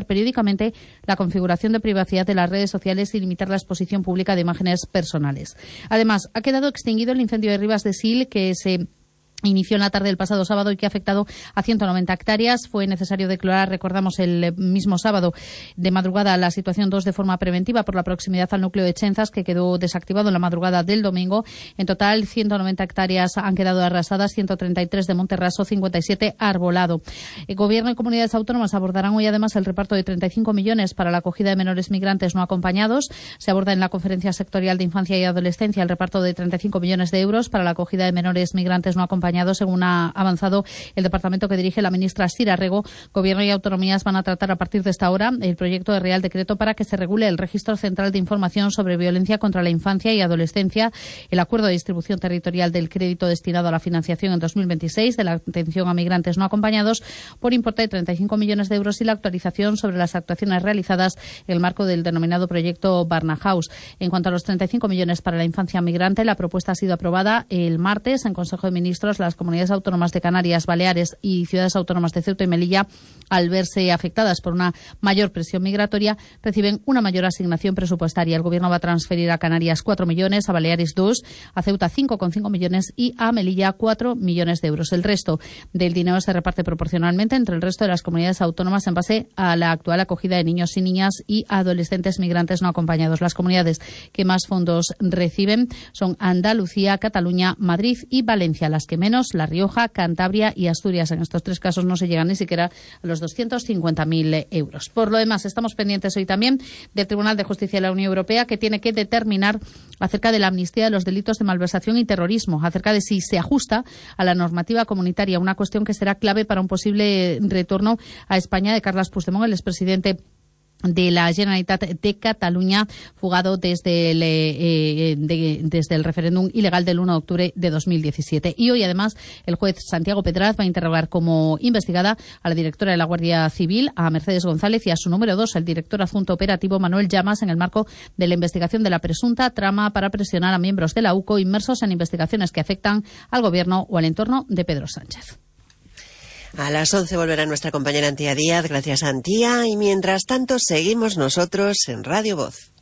periódicamente la configuración de privacidad de las redes sociales y limitar la exposición pública de imágenes personales. Además, ha quedado extinguido el incendio de Ribas de Sil, que se inició en la tarde del pasado sábado y que ha afectado a 190 hectáreas. Fue necesario declarar, recordamos, el mismo sábado de madrugada la situación 2 de forma preventiva por la proximidad al núcleo de Chenzas, que quedó desactivado en la madrugada del domingo. En total, 190 hectáreas han quedado arrasadas, 133 de Monterraso, 57 arbolado. El Gobierno y comunidades autónomas abordarán hoy además el reparto de 35 millones para la acogida de menores migrantes no acompañados. Se aborda en la Conferencia Sectorial de Infancia y Adolescencia el reparto de 35 millones de euros para la acogida de menores migrantes no acompañados, según ha avanzado el departamento que dirige la ministra Sira Rego. Gobierno y autonomías van a tratar a partir de esta hora el proyecto de Real Decreto para que se regule el Registro Central de Información sobre Violencia contra la Infancia y Adolescencia, el acuerdo de distribución territorial del crédito destinado a la financiación en 2026 de la atención a migrantes no acompañados por importe de 35 millones de euros y la actualización sobre las actuaciones realizadas en el marco del denominado proyecto Barnahus. En cuanto a los 35 millones para la infancia migrante, la propuesta ha sido aprobada el martes en Consejo de Ministros. Las comunidades autónomas de Canarias, Baleares y ciudades autónomas de Ceuta y Melilla, al verse afectadas por una mayor presión migratoria, reciben una mayor asignación presupuestaria. El Gobierno va a transferir a Canarias 4 millones, a Baleares 2, a Ceuta 5,5 millones y a Melilla 4 millones de euros. El resto del dinero se reparte proporcionalmente entre el resto de las comunidades autónomas en base a la actual acogida de niños y niñas y adolescentes migrantes no acompañados. Las comunidades que más fondos reciben son Andalucía, Cataluña, Madrid y Valencia. Las que menos, La Rioja, Cantabria y Asturias. En estos tres casos no se llegan ni siquiera a los 250.000 euros. Por lo demás, estamos pendientes hoy también del Tribunal de Justicia de la Unión Europea, que tiene que determinar acerca de la amnistía de los delitos de malversación y terrorismo, acerca de si se ajusta a la normativa comunitaria, una cuestión que será clave para un posible retorno a España de Carles Puigdemont, el expresidente de la Generalitat de Cataluña, fugado desde el referéndum ilegal del 1 de octubre de 2017. Y hoy, además, el juez Santiago Pedraz va a interrogar como investigada a la directora de la Guardia Civil, a Mercedes González, y a su número 2, el director adjunto operativo Manuel Llamas, en el marco de la investigación de la presunta trama para presionar a miembros de la UCO inmersos en investigaciones que afectan al Gobierno o al entorno de Pedro Sánchez. A las 11 volverá nuestra compañera Antía Díaz. Gracias, Antía. Y mientras tanto, seguimos nosotros en Radio Voz.